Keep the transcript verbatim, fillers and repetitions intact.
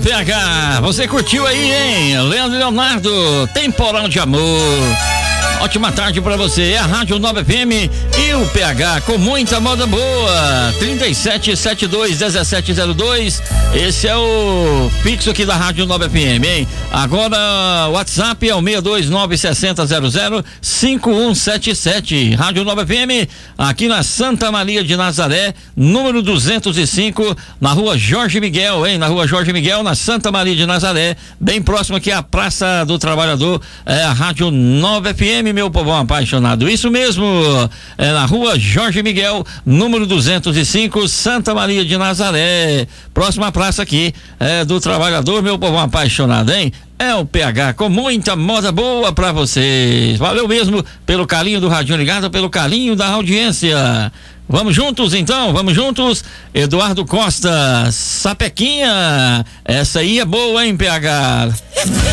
P H, você curtiu aí, hein? Leandro e Leonardo, Temporal de Amor. Ótima tarde pra você, é a Rádio nove F M e o P H com muita moda boa. trinta e sete, setenta e dois, dezessete zero dois. Esse é o fixo aqui da Rádio nove F M, hein? Agora o WhatsApp é o seis dois nove, seis zero zero zero, cinco um sete sete. Rádio nove F M aqui na Santa Maria de Nazaré, número duzentos e cinco, na rua Jorge Miguel, hein? Na rua Jorge Miguel, na Santa Maria de Nazaré, bem próximo aqui à Praça do Trabalhador, é a Rádio nove F M, meu povão apaixonado. Isso mesmo, é na rua Jorge Miguel, número duzentos e cinco, Santa Maria de Nazaré, próxima praça aqui, é do Trabalhador, meu povão apaixonado, hein? É o P H com muita moda boa pra vocês. Valeu mesmo pelo carinho do Radinho Ligado, pelo carinho da audiência. Vamos juntos então, vamos juntos. Eduardo Costa, Sapequinha, essa aí é boa, hein, P H?